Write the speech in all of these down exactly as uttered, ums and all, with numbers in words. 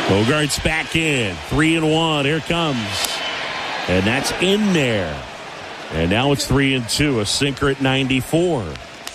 Bogaerts back in. Three and one. Here comes. And that's in there. And now it's three and two. A sinker at ninety-four.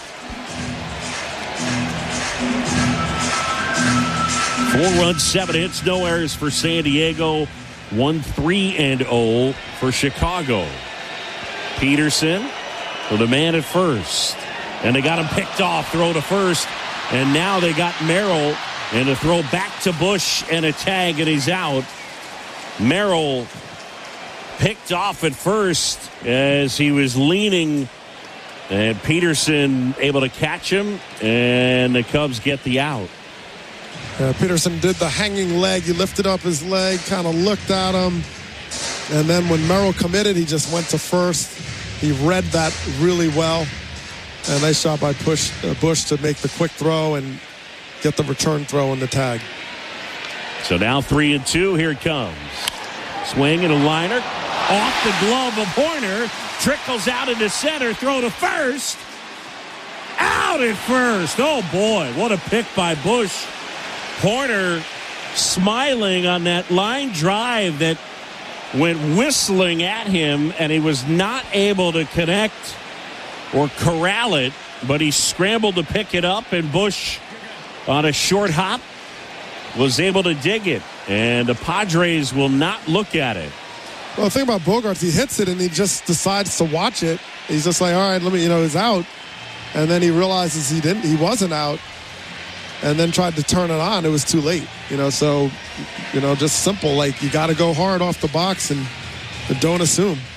Four runs, seven hits, no errors for San Diego. One three and oh for Chicago. Peterson with a man at first. And they got him picked off. Throw to first. And now they got Merrill. And a throw back to Bush and a tag, and he's out. Merrill picked off at first as he was leaning. And Peterson able to catch him. And the Cubs get the out. Uh, Peterson did the hanging leg. He lifted up his leg, kind of looked at him. And then when Merrill committed, he just went to first. He read that really well. And nice shot by Bush, uh, Bush to make the quick throw and get the return throw in the tag. So now three and two. Here it comes. Swing and a liner. Off the glove of Horner. Trickles out into center. Throw to first. Out at first. Oh, boy. What a pick by Bush. Horner smiling on that line drive that went whistling at him, and he was not able to connect or corral it, but he scrambled to pick it up, and Bush on a short hop was able to dig it, and the Padres will not look at it. Well, the thing about Bogaerts, he hits it and he just decides to watch it. He's just like, all right, let me, you know, he's out. And then he realizes he didn't, he wasn't out, and then tried to turn it on. It was too late, you know, so, you know, just simple. Like, you got to go hard off the box and, and don't assume.